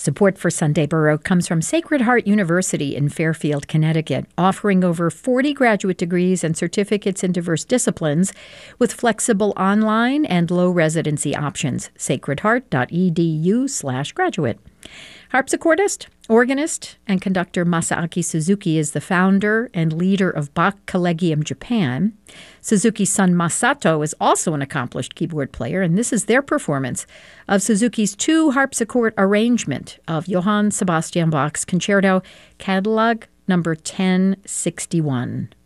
Support for Sunday Baroque comes from Sacred Heart University in Fairfield, Connecticut, offering over 40 graduate degrees and certificates in diverse disciplines with flexible online and low residency options. sacredheart.edu/graduate. Harpsichordist, organist, and conductor Masaaki Suzuki is the founder and leader of Bach Collegium Japan. Suzuki's son Masato is also an accomplished keyboard player, and this is their performance of Suzuki's 2 harpsichord arrangement of Johann Sebastian Bach's Concerto Catalog number 1061.